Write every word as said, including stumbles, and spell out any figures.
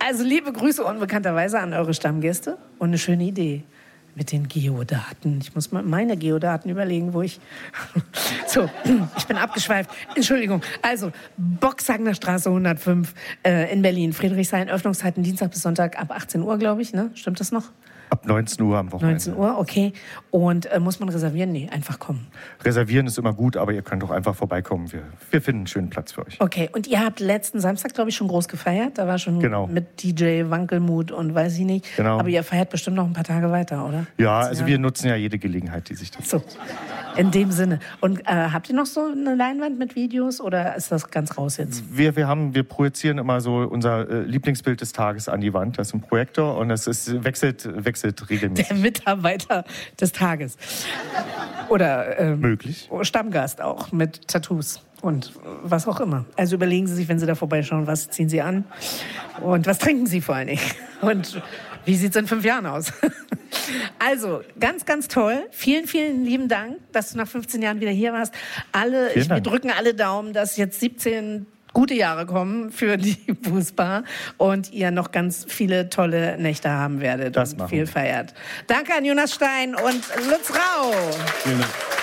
Also liebe Grüße unbekannterweise an eure Stammgäste und eine schöne Idee mit den Geodaten. Ich muss mal meine Geodaten überlegen, wo ich... So, ich bin abgeschweift. Entschuldigung. Also, Boxhagener Straße hundertfünf äh, in Berlin. Friedrichshain, Öffnungszeiten Dienstag bis Sonntag ab achtzehn Uhr, glaube ich. Ne? Stimmt das noch? Ab neunzehn Uhr am Wochenende. neunzehn Uhr, okay. Und äh, muss man reservieren? Nee, einfach kommen. Reservieren ist immer gut, aber ihr könnt auch einfach vorbeikommen. Wir, wir finden einen schönen Platz für euch. Okay, und ihr habt letzten Samstag, glaube ich, schon groß gefeiert. Da war schon genau. mit D J Wankelmut und weiß ich nicht. Genau. Aber ihr feiert bestimmt noch ein paar Tage weiter, oder? Ja, also wir nutzen ja jede Gelegenheit, die sich das... So, in dem Sinne. Und äh, habt ihr noch so eine Leinwand mit Videos oder ist das ganz raus jetzt? Wir, wir, haben, wir projizieren immer so unser äh, Lieblingsbild des Tages an die Wand. Das ist ein Projektor und das ist, wechselt, wechselt regelmäßig. Der Mitarbeiter des Tages. Oder ähm, möglich. Stammgast auch mit Tattoos und was auch immer. Also überlegen Sie sich, wenn Sie da vorbeischauen, was ziehen Sie an und was trinken Sie vor allen Dingen. Und wie sieht es in fünf Jahren aus? Also, ganz, ganz toll. Vielen, vielen lieben Dank, dass du nach fünfzehn Jahren wieder hier warst. Alle, ich, wir drücken alle Daumen, dass jetzt siebzehn gute Jahre kommen für die Fußbar und ihr noch ganz viele tolle Nächte haben werdet das und machen viel wir. feiert. Danke an Jonas Stein und Lutz Rau. Vielen Dank.